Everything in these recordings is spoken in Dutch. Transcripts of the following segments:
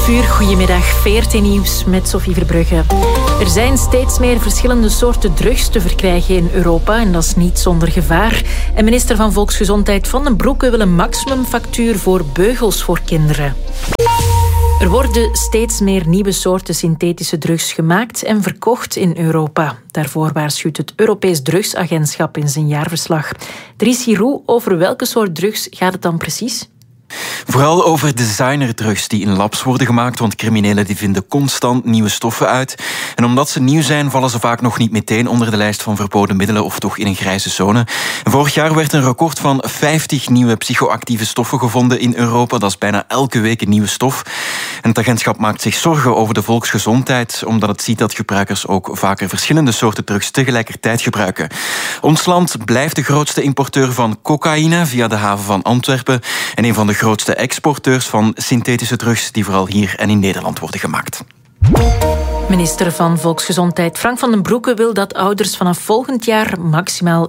11:00, goedemiddag, VRT Nieuws met Sophie Verbrugge. Er zijn steeds meer verschillende soorten drugs te verkrijgen in Europa en dat is niet zonder gevaar. En minister van Volksgezondheid Van den Broeke wil een maximumfactuur voor beugels voor kinderen. Er worden steeds meer nieuwe soorten synthetische drugs gemaakt en verkocht in Europa. Daarvoor waarschuwt het Europees Drugsagentschap in zijn jaarverslag. Dries Giroux, over welke soort drugs gaat het dan precies? Vooral over designerdrugs die in labs worden gemaakt, want criminelen die vinden constant nieuwe stoffen uit. En omdat ze nieuw zijn, vallen ze vaak nog niet meteen onder de lijst van verboden middelen of toch in een grijze zone. Vorig jaar werd een record van 50 nieuwe psychoactieve stoffen gevonden in Europa. Dat is bijna elke week een nieuwe stof. En het agentschap maakt zich zorgen over de volksgezondheid, omdat het ziet dat gebruikers ook vaker verschillende soorten drugs tegelijkertijd gebruiken. Ons land blijft de grootste importeur van cocaïne via de haven van Antwerpen en een van de grootste exporteurs van synthetische drugs die vooral hier en in Nederland worden gemaakt. Minister van Volksgezondheid Frank Van den Broeke wil dat ouders vanaf volgend jaar maximaal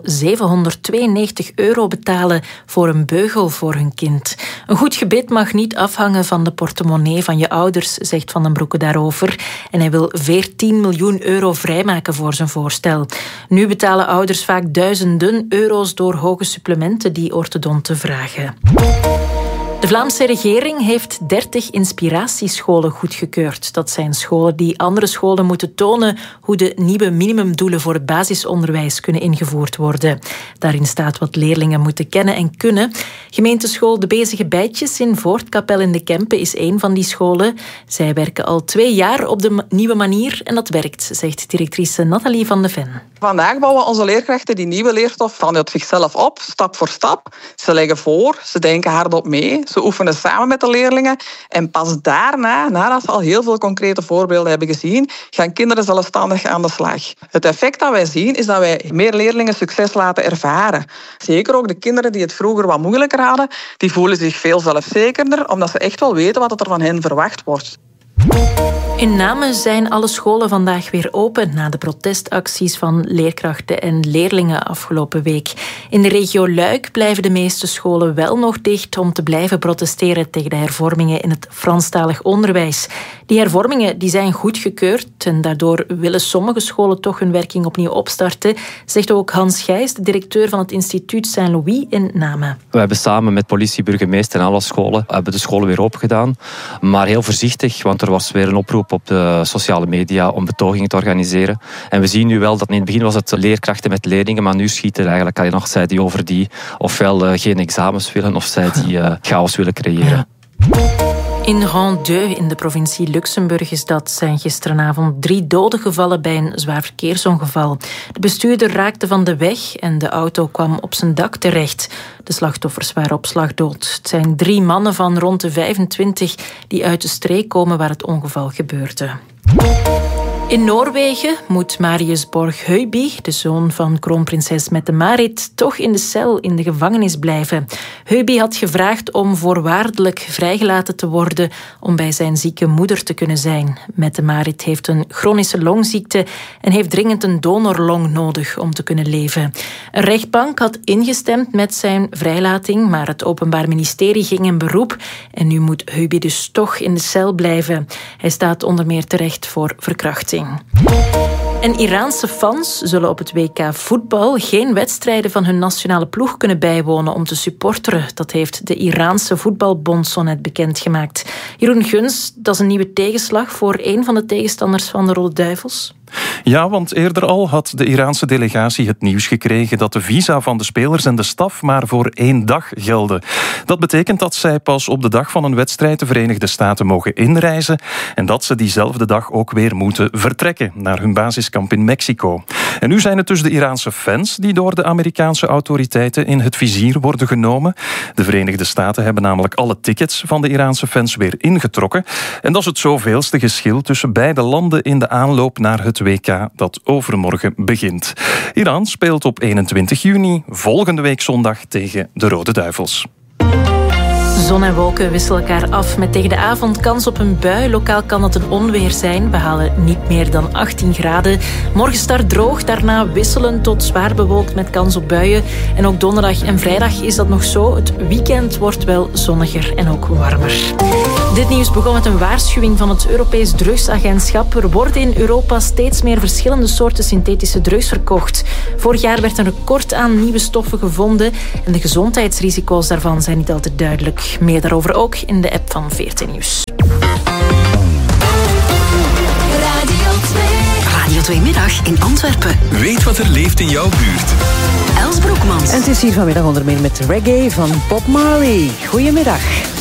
€792 betalen voor een beugel voor hun kind. Een goed gebit mag niet afhangen van de portemonnee van je ouders, zegt Van den Broeke daarover. En hij wil €14 miljoen vrijmaken voor zijn voorstel. Nu betalen ouders vaak duizenden euro's door hoge supplementen die orthodonten vragen. De Vlaamse regering heeft 30 inspiratiescholen goedgekeurd. Dat zijn scholen die andere scholen moeten tonen hoe de nieuwe minimumdoelen voor het basisonderwijs kunnen ingevoerd worden. Daarin staat wat leerlingen moeten kennen en kunnen. Gemeenteschool De Bezige Bijtjes in Voortkapel in de Kempen is één van die scholen. Zij werken al 2 jaar op de nieuwe manier en dat werkt, zegt directrice Nathalie van de Ven. Vandaag bouwen onze leerkrachten die nieuwe leerstof vanuit zichzelf op, stap voor stap. Ze leggen voor, ze denken hardop mee, ze oefenen samen met de leerlingen. En pas daarna, nadat ze al heel veel concrete voorbeelden hebben gezien, gaan kinderen zelfstandig aan de slag. Het effect dat wij zien is dat wij meer leerlingen succes laten ervaren. Zeker ook de kinderen die het vroeger wat moeilijker hadden, die voelen zich veel zelfzekerder, omdat ze echt wel weten wat er van hen verwacht wordt. In Namen zijn alle scholen vandaag weer open na de protestacties van leerkrachten en leerlingen afgelopen week. In de regio Luik blijven de meeste scholen wel nog dicht om te blijven protesteren tegen de hervormingen in het Franstalig onderwijs. Die hervormingen die zijn goedgekeurd en daardoor willen sommige scholen toch hun werking opnieuw opstarten, zegt ook Hans Gijs, de directeur van het instituut Saint-Louis in Namen. We hebben samen met politie, burgemeester en alle scholen hebben de scholen weer opengedaan, maar heel voorzichtig, want er was weer een oproep op de sociale media om betogingen te organiseren. En we zien nu wel dat in het begin was het leerkrachten met leerlingen, maar nu schieten eigenlijk alleen nog zij die over die ofwel geen examens willen of zij die chaos willen creëren. In Rang-2 in de provincie Luxemburg is dat zijn gisteravond 3 doden gevallen bij een zwaar verkeersongeval. De bestuurder raakte van de weg en de auto kwam op zijn dak terecht. De slachtoffers waren op slag dood. Het zijn 3 mannen van rond de 25 die uit de streek komen waar het ongeval gebeurde. In Noorwegen moet Marius Borg Høiby, de zoon van kroonprinses Mette-Marit, toch in de cel in de gevangenis blijven. Høiby had gevraagd om voorwaardelijk vrijgelaten te worden om bij zijn zieke moeder te kunnen zijn. Mette-Marit heeft een chronische longziekte en heeft dringend een donorlong nodig om te kunnen leven. Een rechtbank had ingestemd met zijn vrijlating, maar het Openbaar Ministerie ging in beroep en nu moet Høiby dus toch in de cel blijven. Hij staat onder meer terecht voor verkrachting. En Iraanse fans zullen op het WK voetbal geen wedstrijden van hun nationale ploeg kunnen bijwonen om te supporteren. Dat heeft de Iraanse voetbalbond zo net bekendgemaakt. Jeroen Guns, dat is een nieuwe tegenslag voor een van de tegenstanders van de Rode Duivels. Ja, want eerder al had de Iraanse delegatie het nieuws gekregen dat de visa van de spelers en de staf maar voor 1 dag gelden. Dat betekent dat zij pas op de dag van een wedstrijd de Verenigde Staten mogen inreizen en dat ze diezelfde dag ook weer moeten vertrekken naar hun basiskamp in Mexico. En nu zijn het dus de Iraanse fans die door de Amerikaanse autoriteiten in het vizier worden genomen. De Verenigde Staten hebben namelijk alle tickets van de Iraanse fans weer ingetrokken. En dat is het zoveelste geschil tussen beide landen in de aanloop naar het WK dat overmorgen begint. Iran speelt op 21 juni, volgende week zondag, tegen de Rode Duivels. Zon en wolken wisselen elkaar af met tegen de avond kans op een bui. Lokaal kan dat een onweer zijn. We halen niet meer dan 18 graden. Morgen start droog, daarna wisselend tot zwaar bewolkt met kans op buien. En ook donderdag en vrijdag is dat nog zo. Het weekend wordt wel zonniger en ook warmer. Dit nieuws begon met een waarschuwing van het Europees Drugsagentschap. Er worden in Europa steeds meer verschillende soorten synthetische drugs verkocht. Vorig jaar werd een record aan nieuwe stoffen gevonden en de gezondheidsrisico's daarvan zijn niet altijd duidelijk. Meer daarover ook in de app van VRT Nieuws. Radio 2 Middag in Antwerpen. Weet wat er leeft in jouw buurt. Els Broekmans. En het is hier vanmiddag onder meer met reggae van Bob Marley. Goedemiddag.